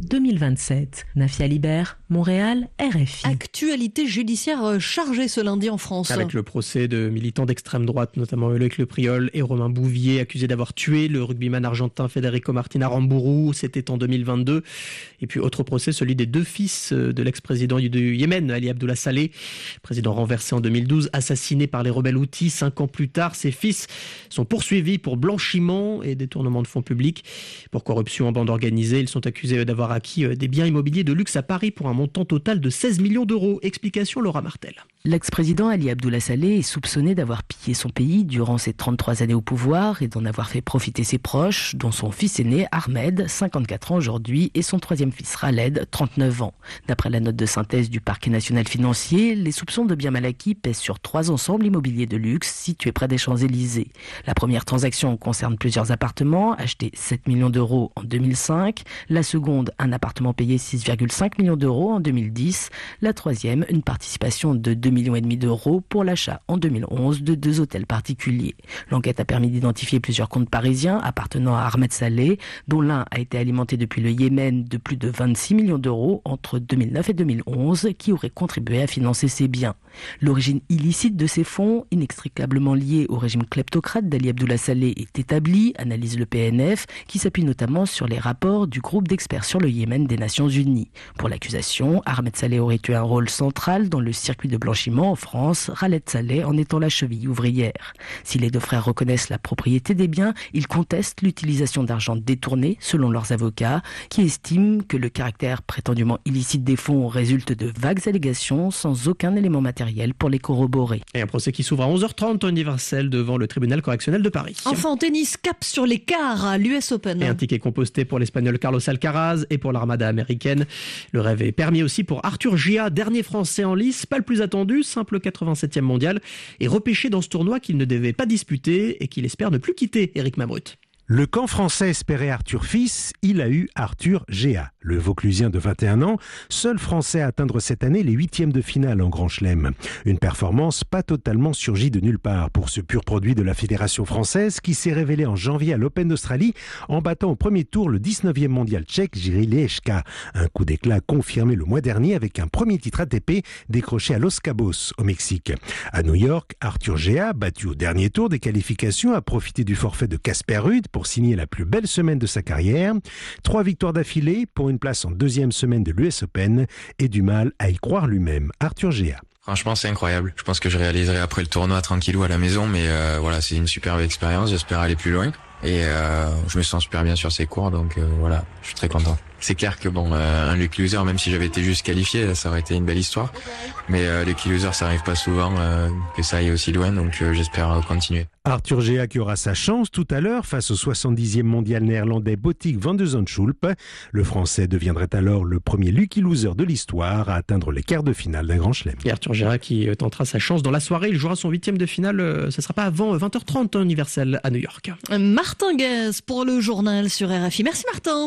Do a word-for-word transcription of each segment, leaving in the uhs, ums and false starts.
deux mille vingt-sept. Nafia Libert, Montréal, R F I. Actualité judiciaire chargée ce lundi en France. Avec le procès de militants d'extrême droite, notamment Loïc Le Priol et Romain Bouvier, accusés d'avoir tué le rugbyman argentin Federico Martin Aramburu. C'était en deux mille vingt-deux. Et puis autre procès, celui des deux fils de l'ex-président du Yémen, Ali Abdullah Saleh, président renversé en deux mille douze, assassiné par les rebelles houthis. Cinq ans plus tard, ses fils sont poursuivis pour blanchiment et détournement de fonds publics. Pour corruption en bande organisée, ils sont accusés d'avoir acquis des biens immobiliers de luxe à Paris pour un montant total de seize millions d'euros. Explication Laura Martel. L'ex-président Ali Abdullah Saleh est soupçonné d'avoir pillé son pays durant ses trente-trois années au pouvoir et d'en avoir fait profiter ses proches, dont son fils aîné Ahmed, cinquante-quatre ans aujourd'hui, et son troisième fils Khaled, trente-neuf ans. D'après la note de synthèse du parquet national financier, les soupçons de biens mal acquis pèsent sur trois ensembles immobiliers de luxe situés près des Champs-Élysées. La première transaction concerne plusieurs appartements, achetés sept millions d'euros en deux mille cinq. La seconde, un appartement payé six virgule cinq millions d'euros en deux mille dix. La troisième, une participation de deux millions et demi d'euros pour l'achat en deux mille onze de deux hôtels particuliers. L'enquête a permis d'identifier plusieurs comptes parisiens appartenant à Ahmed Saleh, dont l'un a été alimenté depuis le Yémen de plus de vingt-six millions d'euros entre deux mille neuf et deux mille onze, qui aurait contribué à financer ses biens. L'origine illicite de ces fonds, inextricablement liée au régime kleptocrate d'Ali Abdullah Saleh, est établie, analyse le P N F, qui s'appuie notamment sur les rapports du groupe d'experts sur le Yémen des Nations Unies. Pour l'accusation, Ahmed Saleh aurait eu un rôle central dans le circuit de blanchiment en France, Khaled Saleh en étant la cheville ouvrière. Si les deux frères reconnaissent la propriété des biens, ils contestent l'utilisation d'argent détourné, selon leurs avocats, qui estiment que le caractère prétendument illicite des fonds résulte de vagues allégations sans aucun élément matériel pour les corroborer. Et un procès qui s'ouvre à onze heures trente au Universel devant le tribunal correctionnel de Paris. Enfin en tennis, cap sur les quarts à l'U S Open. Et un ticket composté pour l'Espagnol Carlos Alcaraz et pour l'Armada américaine. Le rêve est permis aussi pour Arthur Gia, dernier français en lice, pas le plus attendu, simple quatre-vingt-septième mondial, et repêché dans ce tournoi qu'il ne devait pas disputer et qu'il espère ne plus quitter, Éric Mamrut. Le camp français espérait Arthur fils, il a eu Arthur Géa. Le Vauclusien de vingt et un ans, seul français à atteindre cette année les huitièmes de finale en Grand Chelem. Une performance pas totalement surgie de nulle part pour ce pur produit de la Fédération française qui s'est révélé en janvier à l'Open d'Australie en battant au premier tour le dix-neuvième mondial tchèque Jiří Leška. Un coup d'éclat confirmé le mois dernier avec un premier titre A T P décroché à Los Cabos au Mexique. À New York, Arthur Géa, battu au dernier tour des qualifications, a profité du forfait de Casper Ruud pour signer la plus belle semaine de sa carrière. Trois victoires d'affilée pour une place en deuxième semaine de l'U S Open et du mal à y croire lui-même. Arthur Géa. Franchement, c'est incroyable. Je pense que je réaliserai après le tournoi tranquillou à la maison, mais euh, voilà, c'est une superbe expérience. J'espère aller plus loin. Et euh, je me sens super bien sur ces cours, donc euh, voilà, je suis très content. C'est clair que bon, euh, un Lucky Loser, même si j'avais été juste qualifié, ça aurait été une belle histoire. Mais euh, Lucky Loser, ça arrive pas souvent euh, que ça aille aussi loin, donc euh, j'espère euh, continuer. Arthur Géa qui aura sa chance tout à l'heure face au soixante-dixième mondial néerlandais Botic van de Zandschulp. Le Français deviendrait alors le premier Lucky Loser de l'histoire à atteindre les quarts de finale d'un Grand Chelem. Et Arthur Géa qui tentera sa chance dans la soirée. Il jouera son huitième de finale. Ce ne sera pas avant vingt heures trente en Universel à New York. Martin Guez pour le journal sur R F I. Merci Martin.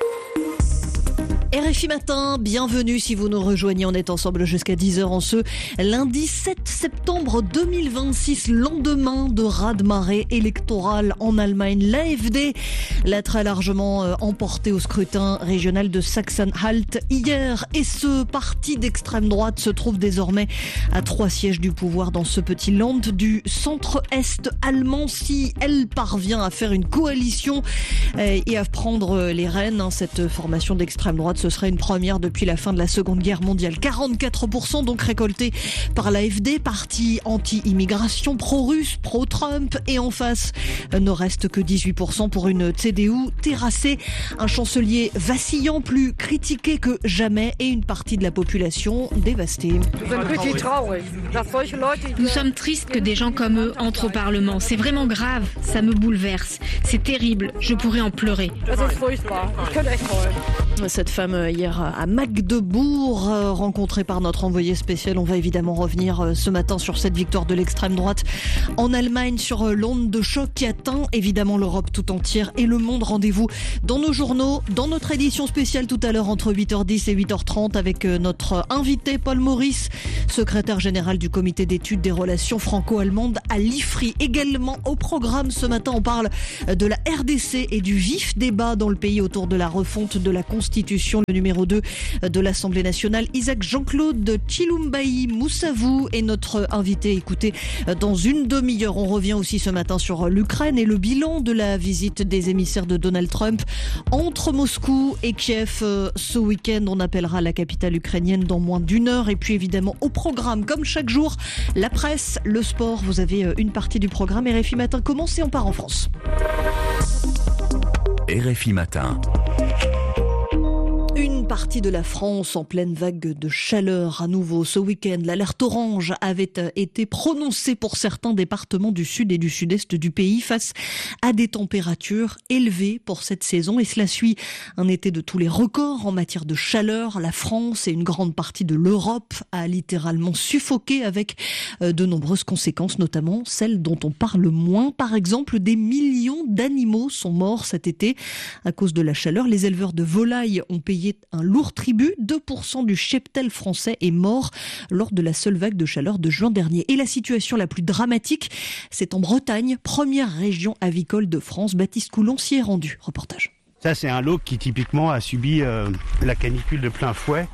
R F I Matin, bienvenue si vous nous rejoignez, on est ensemble jusqu'à dix heures en ce lundi sept septembre deux mille vingt-six, lendemain de raz-de-marée électoral en Allemagne. L'A F D l'a très largement emporté au scrutin régional de Sachsen-Anhalt hier et ce parti d'extrême droite se trouve désormais à trois sièges du pouvoir dans ce petit land du centre-est allemand. Si elle parvient à faire une coalition et à prendre les rênes, cette formation d'extrême droite, ce serait une première depuis la fin de la Seconde Guerre mondiale. quarante-quatre pour cent donc récoltés par l'A F D, parti anti-immigration, pro-russe, pro-Trump. Et en face, ne reste que dix-huit pour cent pour une C D U terrassée. Un chancelier vacillant, plus critiqué que jamais et une partie de la population dévastée. Nous sommes tristes que des gens comme eux entrent au Parlement. C'est vraiment grave. Ça me bouleverse. C'est terrible. Je pourrais en pleurer. Cette femme hier à Magdebourg, rencontrée par notre envoyé spécial. On va évidemment revenir ce matin sur cette victoire de l'extrême droite en Allemagne, sur l'onde de choc qui atteint évidemment l'Europe tout entière et le monde. Rendez-vous dans nos journaux, dans notre édition spéciale tout à l'heure entre huit heures dix et huit heures trente avec notre invité Paul Maurice, secrétaire général du comité d'études des relations franco-allemandes à l'I F R I. Également au programme ce matin, on parle de la R D C et du vif débat dans le pays autour de la refonte de la Constitution. le numéro deux de l'Assemblée nationale, Isaac Jean-Claude Chilumbaï Moussavou, est notre invité. Écoutez, dans une demi-heure, on revient aussi ce matin sur l'Ukraine et le bilan de la visite des émissaires de Donald Trump entre Moscou et Kiev ce week-end. On appellera la capitale ukrainienne dans moins d'une heure. Et puis évidemment, au programme, comme chaque jour, la presse, le sport. Vous avez une partie du programme. R F I Matin commence et on part en France. R F I Matin. Une partie de la France en pleine vague de chaleur à nouveau. Ce week-end, l'alerte orange avait été prononcée pour certains départements du sud et du sud-est du pays face à des températures élevées pour cette saison. Et cela suit un été de tous les records en matière de chaleur. La France et une grande partie de l'Europe a littéralement suffoqué avec de nombreuses conséquences, notamment celles dont on parle moins. Par exemple, des millions d'animaux sont morts cet été à cause de la chaleur. Les éleveurs de volailles ont payé un lourd tribut. deux pour cent du cheptel français est mort lors de la seule vague de chaleur de juin dernier. Et la situation la plus dramatique, c'est en Bretagne, première région avicole de France. Baptiste Coulon s'y est rendu. Reportage. Ça, c'est un lot qui typiquement a subi euh, la canicule de plein fouet.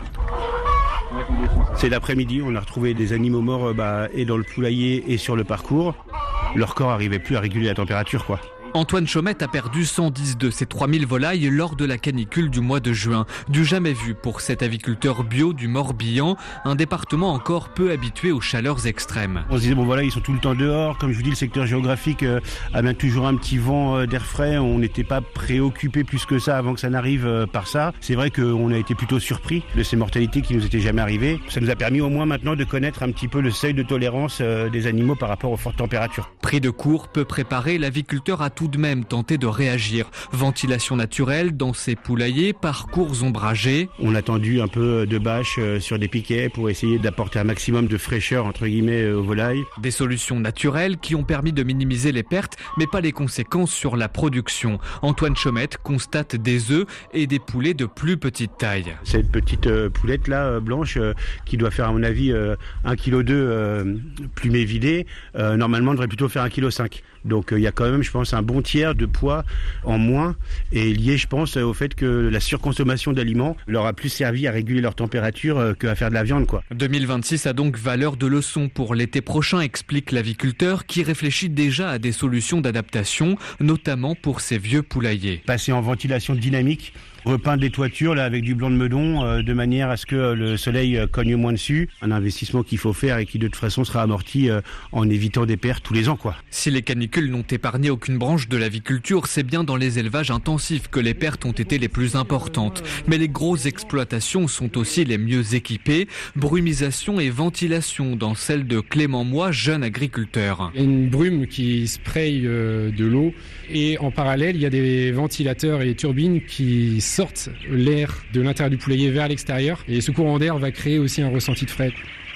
C'est l'après-midi, on a retrouvé des animaux morts euh, bah, et dans le poulailler et sur le parcours. Leur corps n'arrivait plus à réguler la température, quoi. Antoine Chaumette a perdu cent dix de ses trois mille volailles lors de la canicule du mois de juin. Du jamais vu pour cet aviculteur bio du Morbihan, un département encore peu habitué aux chaleurs extrêmes. On se disait, bon voilà, ils sont tout le temps dehors. Comme je vous dis, le secteur géographique euh, a bien toujours un petit vent euh, d'air frais. On n'était pas préoccupé plus que ça avant que ça n'arrive euh, par ça. C'est vrai qu'on a été plutôt surpris de ces mortalités qui nous étaient jamais arrivées. Ça nous a permis au moins maintenant de connaître un petit peu le seuil de tolérance euh, des animaux par rapport aux fortes températures. Pris de court, peu préparé, l'aviculteur a tout de même tenté de réagir. Ventilation naturelle dans ses poulaillers, parcours ombragés. On a tendu un peu de bâche sur des piquets pour essayer d'apporter un maximum de fraîcheur entre guillemets aux volailles. Des solutions naturelles qui ont permis de minimiser les pertes, mais pas les conséquences sur la production. Antoine Chaumette constate des œufs et des poulets de plus petite taille. Cette petite poulette là, blanche, qui doit faire à mon avis un virgule deux kilos plumé vidé, normalement devrait plutôt faire un virgule cinq kilos. Donc il y a quand même, je pense, un bon tiers de poids en moins et lié, je pense, au fait que la surconsommation d'aliments leur a plus servi à réguler leur température qu'à faire de la viande, quoi. deux mille vingt-six a donc valeur de leçon pour l'été prochain, explique l'aviculteur qui réfléchit déjà à des solutions d'adaptation, notamment pour ses vieux poulaillers. Passer en ventilation dynamique, repeindre les toitures là, avec du blanc de meudon euh, de manière à ce que euh, le soleil euh, cogne moins dessus. Un investissement qu'il faut faire et qui de toute façon sera amorti euh, en évitant des pertes tous les ans, quoi. Si les canicules n'ont épargné aucune branche de l'aviculture, c'est bien dans les élevages intensifs que les pertes ont été les plus importantes. Mais les grosses exploitations sont aussi les mieux équipées. Brumisation et ventilation dans celle de Clément Moy, jeune agriculteur. Il y a une brume qui spraye euh, de l'eau et en parallèle, il y a des ventilateurs et des turbines qui sortent l'air de l'intérieur du poulailler vers l'extérieur et ce courant d'air va créer aussi un ressenti de frais.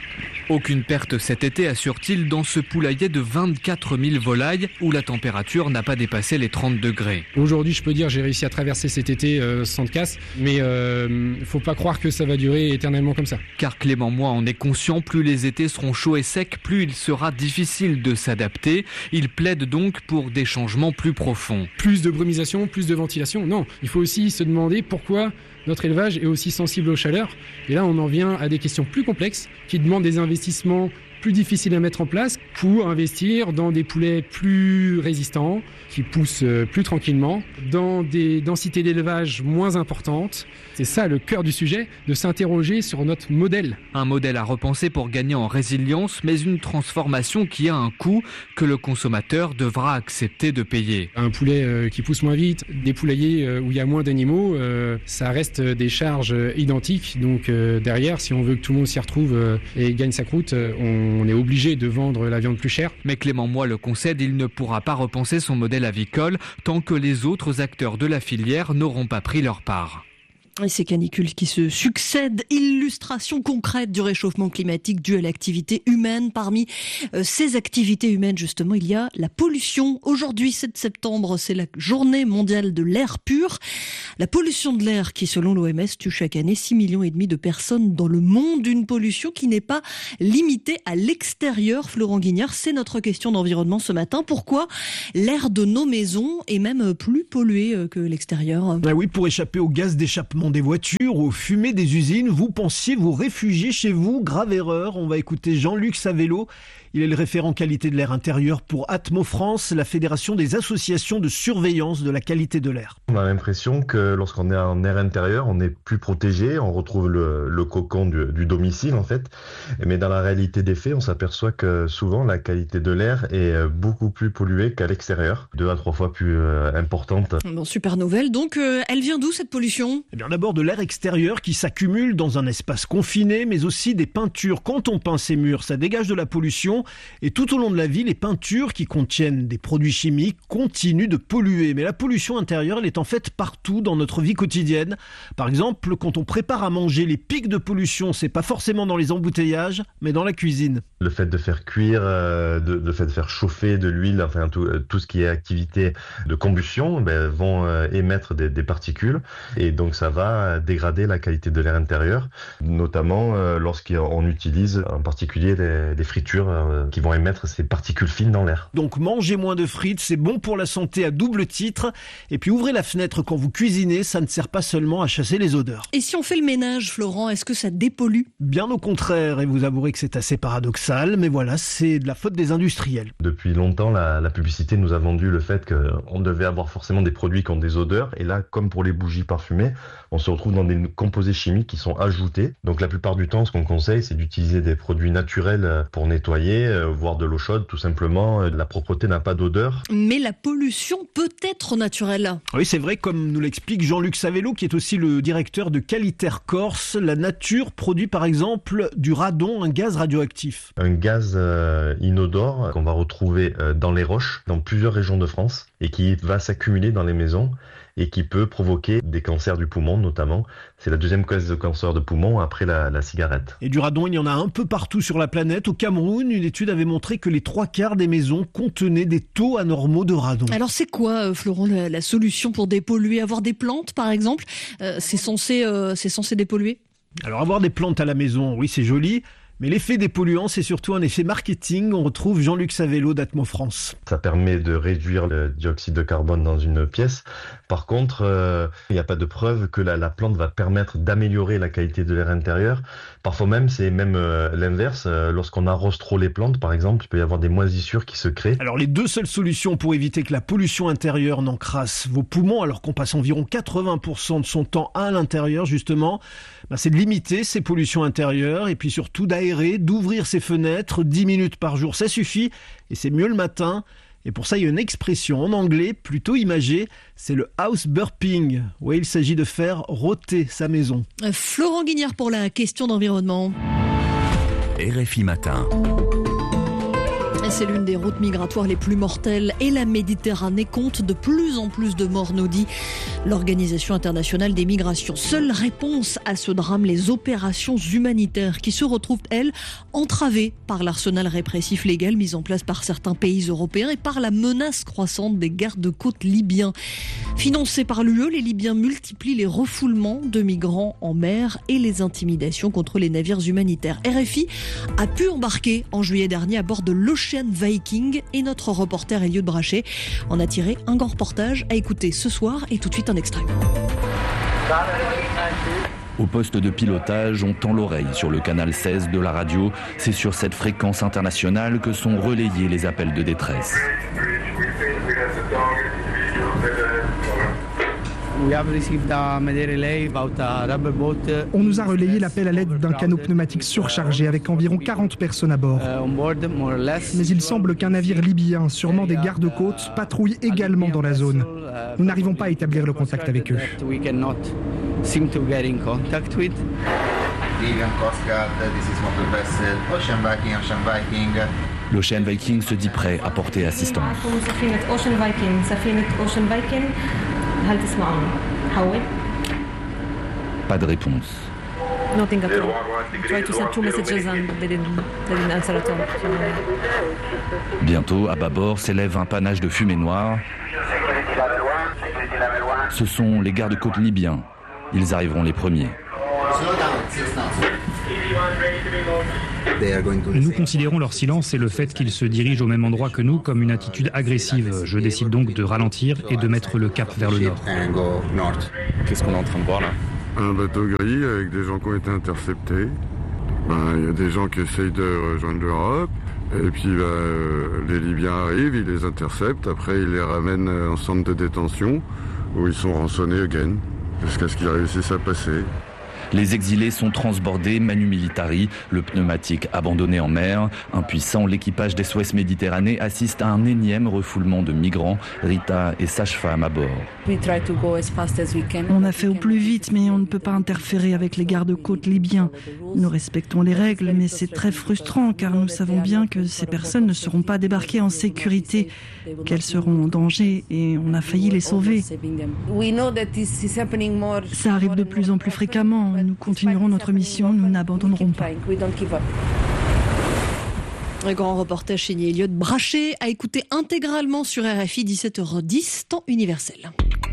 Aucune perte cet été, assure-t-il, dans ce poulailler de vingt-quatre mille volailles où la température n'a pas dépassé les trente degrés. Aujourd'hui, je peux dire j'ai réussi à traverser cet été euh, sans de casse, mais il euh, ne faut pas croire que ça va durer éternellement comme ça. Car Clément Moy en est conscient, plus les étés seront chauds et secs, plus il sera difficile de s'adapter. Il plaide donc pour des changements plus profonds. Plus de brumisation, plus de ventilation, non. Il faut aussi se demander pourquoi notre élevage est aussi sensible aux chaleurs. Et là, on en vient à des questions plus complexes qui demandent des investissements plus difficiles à mettre en place pour investir dans des poulets plus résistants, qui poussent plus tranquillement, dans des densités d'élevage moins importantes. C'est ça le cœur du sujet, de s'interroger sur notre modèle. Un modèle à repenser pour gagner en résilience, mais une transformation qui a un coût que le consommateur devra accepter de payer. Un poulet qui pousse moins vite, des poulaillers où il y a moins d'animaux, ça reste des charges identiques. Donc derrière, si on veut que tout le monde s'y retrouve et gagne sa croûte, on est obligé de vendre la viande plus chère. Mais Clément Moy le concède, il ne pourra pas repenser son modèle avicole tant que les autres acteurs de la filière n'auront pas pris leur part. Et ces canicules qui se succèdent, illustration concrète du réchauffement climatique dû à l'activité humaine. Parmi euh, ces activités humaines, justement, il y a la pollution. Aujourd'hui, sept septembre, c'est la journée mondiale de l'air pur. La pollution de l'air qui, selon l'O M S, tue chaque année six millions et demi de personnes dans le monde. Une pollution qui n'est pas limitée à l'extérieur. Florent Guignard, c'est notre question d'environnement ce matin. Pourquoi l'air de nos maisons est même plus pollué que l'extérieur ? Ah oui, pour échapper aux gaz d'échappement vibration des voitures, aux fumées des usines, vous pensiez vous réfugier chez vous. Grave erreur. On va écouter Jean-Luc Savello. Il est le référent qualité de l'air intérieur pour Atmo France, la fédération des associations de surveillance de la qualité de l'air. On a l'impression que lorsqu'on est en air intérieur, on est plus protégé, on retrouve le, le cocon du, du domicile en fait. Mais dans la réalité des faits, on s'aperçoit que souvent la qualité de l'air est beaucoup plus polluée qu'à l'extérieur, deux à trois fois plus euh, importante. Bon, super nouvelle. Donc, euh, elle vient d'où cette pollution ? Eh bien, d'abord de l'air extérieur qui s'accumule dans un espace confiné, mais aussi des peintures. Quand on peint ces murs, ça dégage de la pollution. Et tout au long de la vie, les peintures qui contiennent des produits chimiques continuent de polluer. Mais la pollution intérieure, elle est en fait partout dans notre vie quotidienne. Par exemple, quand on prépare à manger, les pics de pollution, c'est pas forcément dans les embouteillages, mais dans la cuisine. Le fait de faire cuire, euh, de, le fait de faire chauffer de l'huile, enfin tout, tout ce qui est activité de combustion, ben, vont euh, émettre des, des particules. Et donc ça va dégrader la qualité de l'air intérieur, notamment euh, lorsqu'on utilise en particulier des, des fritures euh, qui vont émettre ces particules fines dans l'air. Donc mangez moins de frites, c'est bon pour la santé à double titre. Et puis ouvrez la fenêtre quand vous cuisinez, ça ne sert pas seulement à chasser les odeurs. Et si on fait le ménage, Florent, est-ce que ça dépollue ? Bien au contraire, et vous avouerez que c'est assez paradoxal, mais voilà, c'est de la faute des industriels. Depuis longtemps, la, la publicité nous a vendu le fait qu'on devait avoir forcément des produits qui ont des odeurs. Et là, comme pour les bougies parfumées, on se retrouve dans des composés chimiques qui sont ajoutés. Donc la plupart du temps, ce qu'on conseille, c'est d'utiliser des produits naturels pour nettoyer, voire de l'eau chaude, tout simplement. La propreté n'a pas d'odeur. Mais la pollution peut être naturelle. Oui, c'est vrai, comme nous l'explique Jean-Luc Savello, qui est aussi le directeur de Qualitaire Corse. La nature produit par exemple du radon, un gaz radioactif. Un gaz euh, inodore qu'on va retrouver euh, dans les roches, dans plusieurs régions de France, et qui va s'accumuler dans les maisons et qui peut provoquer des cancers du poumon notamment. C'est la deuxième cause de cancer de poumon après la, la cigarette. Et du radon, il y en a un peu partout sur la planète. Au Cameroun, une étude avait montré que les trois quarts des maisons contenaient des taux anormaux de radon. Alors c'est quoi, Florent, la, la solution pour dépolluer ? Avoir des plantes, par exemple, euh, c'est censé, euh, c'est censé dépolluer ? Alors avoir des plantes à la maison, oui, c'est joli. Mais l'effet des polluants, c'est surtout un effet marketing. On retrouve Jean-Luc Savello d'Atmo France. Ça permet de réduire le dioxyde de carbone dans une pièce. Par contre, euh, il n'y a pas de preuve que la, la plante va permettre d'améliorer la qualité de l'air intérieur. Parfois même, c'est même euh, l'inverse. Euh, lorsqu'on arrose trop les plantes, par exemple, il peut y avoir des moisissures qui se créent. Alors les deux seules solutions pour éviter que la pollution intérieure n'encrasse vos poumons, alors qu'on passe environ quatre-vingts pour cent de son temps à l'intérieur, justement, bah, c'est de limiter ces pollutions intérieures et puis surtout d'aérer, d'ouvrir ses fenêtres dix minutes par jour. Ça suffit et c'est mieux le matin. Et pour ça, il y a une expression en anglais plutôt imagée, c'est le house burping. Oui, il s'agit de faire rôter sa maison. Florent Guignard pour la question d'environnement. R F I Matin. C'est l'une des routes migratoires les plus mortelles et la Méditerranée compte de plus en plus de morts, nous dit l'Organisation internationale des migrations. Seule réponse à ce drame, les opérations humanitaires qui se retrouvent, elles, entravées par l'arsenal répressif légal mis en place par certains pays européens et par la menace croissante des gardes-côtes libyens. Financés par l'U E, les Libyens multiplient les refoulements de migrants en mer et les intimidations contre les navires humanitaires. R F I a pu embarquer en juillet dernier à bord de l'Ocean Viking et notre reporter Eliott Brachet en a tiré un grand reportage à écouter ce soir et tout de suite un extrait. Au poste de pilotage, on tend l'oreille sur le canal seize de la radio. C'est sur cette fréquence internationale que sont relayés les appels de détresse. On nous a relayé l'appel à l'aide d'un canot pneumatique surchargé avec environ quarante personnes à bord. Mais il semble qu'un navire libyen, sûrement des gardes-côtes, patrouille également dans la zone. Nous n'arrivons pas à établir le contact avec eux. L'Ocean Viking se dit prêt à porter assistance. Pas de réponse. Nothing at all. Tried to send two messages and they didn't, they didn't answer at all. Bientôt, à bâbord, s'élève un panache de fumée noire. Ce sont les gardes-côtes libyens. Ils arriveront les premiers. Nous considérons leur silence et le fait qu'ils se dirigent au même endroit que nous comme une attitude agressive. Je décide donc de ralentir et de mettre le cap vers le nord. Qu'est-ce qu'on est en train de voir là ? un bateau gris avec des gens qui ont été interceptés. Ben, il y a des gens qui essayent de rejoindre l'Europe. Et puis ben, euh, les Libyens arrivent, ils les interceptent. Après, ils les ramènent en centre de détention où ils sont rançonnés again jusqu'à ce qu'ils réussissent à passer. Les exilés sont transbordés, manu militari, le pneumatique abandonné en mer. Impuissant, l'équipage d'S O S Méditerranée assiste à un énième refoulement de migrants. Rita est sage-femme à bord. On a fait au plus vite, mais on ne peut pas interférer avec les gardes-côtes libyens. Nous respectons les règles, mais c'est très frustrant car nous savons bien que ces personnes ne seront pas débarquées en sécurité, qu'elles seront en danger et on a failli les sauver. Ça arrive de plus en plus fréquemment. Nous continuerons notre mission, nous n'abandonnerons pas. Un grand reportage signé Elliot Brachet à écouter intégralement sur R F I, dix-sept heures dix, temps universel.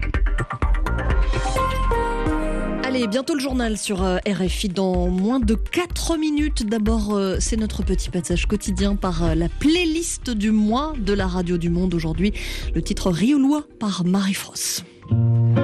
Allez, bientôt le journal sur R F I dans moins de quatre minutes. D'abord, c'est notre petit passage quotidien par la playlist du mois de la radio du monde aujourd'hui. Le titre Riolois par Marie-France.